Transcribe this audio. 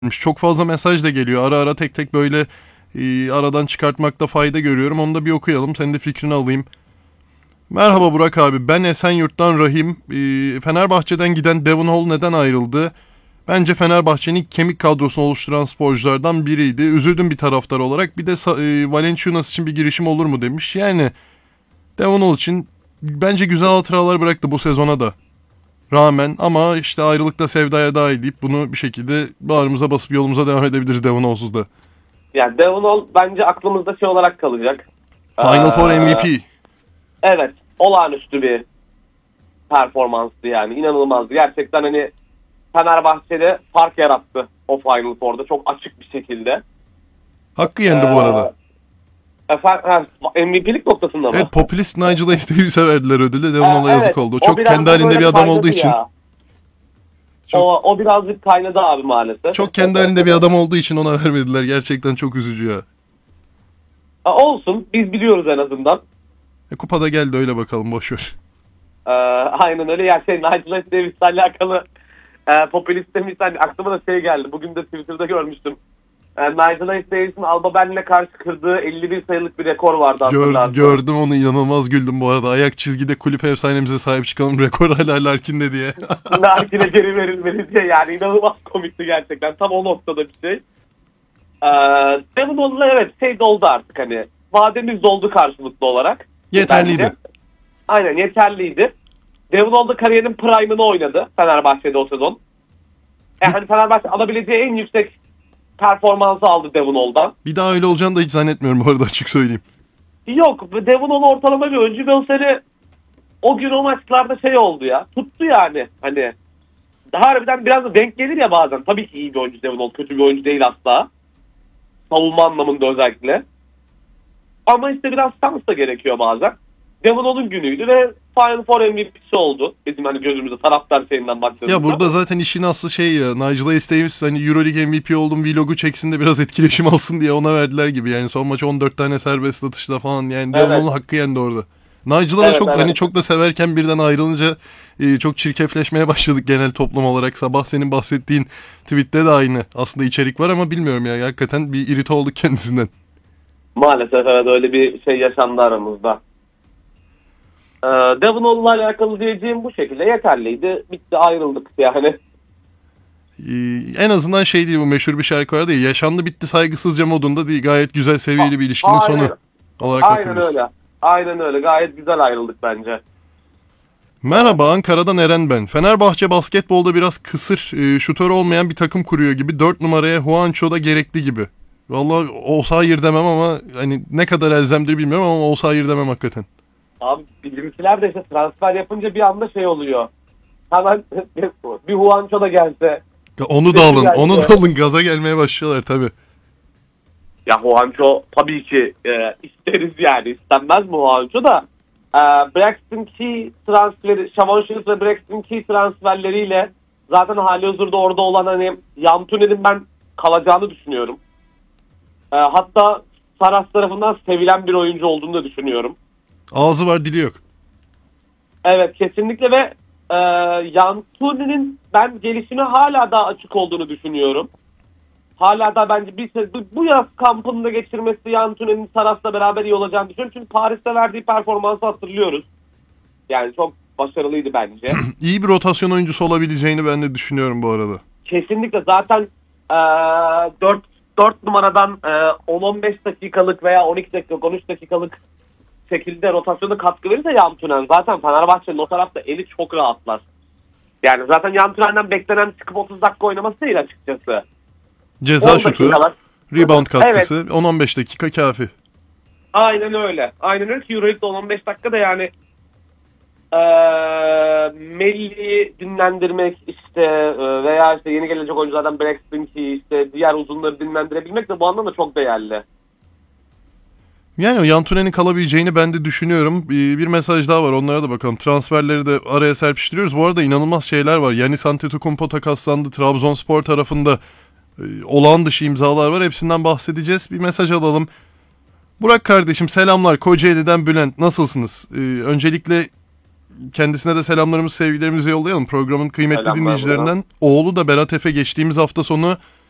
Çok fazla mesaj da geliyor. Ara ara tek tek böyle aradan çıkartmakta fayda görüyorum. Onu da bir okuyalım. Senin de fikrini alayım. Merhaba Burak abi. Ben Esenyurt'tan Rahim. Fenerbahçe'den giden Devon Hall neden ayrıldı? Bence Fenerbahçe'nin kemik kadrosunu oluşturan sporculardan biriydi. Üzüldüm bir taraftar olarak. Bir de Valenciunas için bir girişim olur mu demiş. Yani Devon Hall için bence güzel hatıralar bıraktı bu sezona da rağmen, ama işte ayrılıkta sevdaya dahil deyip bunu bir şekilde bağrımıza basıp yolumuza devam edebiliriz Devon Hall'suz da. Yani Devon Hall bence aklımızda şey olarak kalacak. Final Four MVP. Evet. Olağanüstü bir performanstı yani. İnanılmazdı. Gerçekten hani Fenerbahçe'de fark yarattı o Final Four'da. Çok açık bir şekilde. Hakkı yendi bu arada. MVP'lik noktasında mı? Evet, popülist Nigel Davis'e verdiler ödülü. Devon Hall'a yazık oldu. O çok kendi da halinde bir adam olduğu için. O birazcık kaynadı abi maalesef. Çok kendi halinde bir adam olduğu için ona vermediler. Gerçekten çok üzücü ya. Olsun. Biz biliyoruz en azından. Kupada geldi, öyle bakalım, boşver. Aynen öyle. Ya Nigel Davis'le alakalı popülist demişsen aklıma da şey geldi. Bugün de Twitter'da görmüştüm. Nigel Davis'in Alba Berlin'e karşı kırdığı 51 sayılık bir rekor vardı. Gördüm onu, inanılmaz güldüm bu arada. Ayak çizgide kulüp efsanemize sahip çıkalım, rekor hala Larkin'de diye. Larkin'e geri verilmeli diye, yani inanılmaz komikti gerçekten. Tam o noktada bir şey. Devon Hall'la evet şey doldu artık, hani vademiz doldu karşılıklı olarak. Yeterliydi. Bence. Aynen, yeterliydi. Devon Hall'da kariyerinin prime'ını oynadı Fenerbahçe'de o sezon. Yani Fenerbahçe alabileceği en yüksek performansı aldı Devon Hall'dan. Bir daha öyle olacağını da hiç zannetmiyorum bu arada, açık söyleyeyim. Yok, Devon Hall ortalama bir oyuncu ve o sene o gün o maçlarda şey oldu ya. Tuttu yani. Hani harbiden biraz da denk gelir ya bazen. Tabii ki iyi bir oyuncu Devon Hall. Kötü bir oyuncu değil asla. Savunma anlamında özellikle. Ama işte biraz şans da gerekiyor bazen. Devon Hall'un günüydü ve Final Four MVP'si oldu. Bizim hani gözümüzde taraftar şeyinden baktığımızda. Ya burada zaten işin aslı şey ya. Nigel Davis hani Euroleague MVP oldum vlogu çeksin de biraz etkileşim alsın diye ona verdiler gibi. Yani son maç 14 tane serbest atışla falan. Yani Devon Hall'un hakkı yendi orada. Nigel'ı da çok hani çok da severken birden ayrılınca çok çirkefleşmeye başladık genel toplum olarak. Sabah senin bahsettiğin tweette de aynı aslında içerik var ama bilmiyorum ya. Hakikaten bir irite olduk kendisinden. Maalesef evet, öyle bir şey yaşandı aramızda. Devon Hall'la alakalı diyeceğim bu şekilde, yeterliydi. Bitti, ayrıldık yani. En azından şey değil, bu meşhur bir şarkı var değil. Yaşandı bitti saygısızca modunda değil. Gayet güzel seviyeli bir ilişkinin sonu olarak bakıyoruz. Aynen öyle. Gayet güzel ayrıldık bence. Merhaba, Ankara'dan Eren ben. Fenerbahçe basketbolda biraz kısır, şutör olmayan bir takım kuruyor gibi. 4 numaraya Juancho da gerekli gibi. Vallahi olsa hayır demem ama hani ne kadar elzemdir bilmiyorum ama olsa hayır demem hakikaten. Abi bizimkiler de işte transfer yapınca bir anda şey oluyor. Hemen bir Juancho da gelse. Onu da alın, gaza gelmeye başlıyorlar tabii. Ya Juancho tabii ki isteriz yani, istenmez mi Juancho da. Braxton Key transferi, Shavon Shields ve Braxton Key transferleriyle zaten halihazırda orada olan hani Yantunel'in ben kalacağını düşünüyorum. Hatta Saras tarafından sevilen bir oyuncu olduğunu da düşünüyorum. Ağzı var, dili yok. Evet, kesinlikle ve Yantunel'in ben gelişime hala daha açık olduğunu düşünüyorum. Hala da bence bu yaz kampında geçirmesi Yantunel'in Saras'la beraber iyi olacağını düşünüyorum. Çünkü Paris'te verdiği performansı hatırlıyoruz. Yani çok başarılıydı bence. İyi bir rotasyon oyuncusu olabileceğini ben de düşünüyorum bu arada. Kesinlikle, zaten 4 numaradan 10-15 dakikalık veya 12 dakikalık, 13 dakikalık şekilde rotasyona katkı verirse Yantunen, zaten Fenerbahçe'nin o tarafta eli çok rahatlar. Yani zaten Yantunen'den beklenen çıkıp 30 dakika oynaması değil açıkçası. Ceza şutu, rebound katkısı, evet. 10-15 dakika kafi. Aynen öyle. Aynen öyle ki Euroleague'de 10-15 dakika da yani Melli'yi dinlendirmek işte veya işte yeni gelecek oyunculardan Braxton Key, işte diğer uzunları dinlendirebilmek de bu anlamda çok değerli. Yani o Yantunen'in kalabileceğini ben de düşünüyorum. Bir mesaj daha var, onlara da bakalım. Transferleri de araya serpiştiriyoruz. Bu arada inanılmaz şeyler var. Giannis Antetokounmpo takaslandı. Trabzonspor tarafında olağan dışı imzalar var. Hepsinden bahsedeceğiz. Bir mesaj alalım. Burak kardeşim selamlar. Kocaeli'den Bülent. Nasılsınız? Öncelikle kendisine de selamlarımızı, sevgilerimizi yollayalım. Programın kıymetli dinleyicilerinden. Oğlu da Berat Efe geçtiğimiz hafta sonu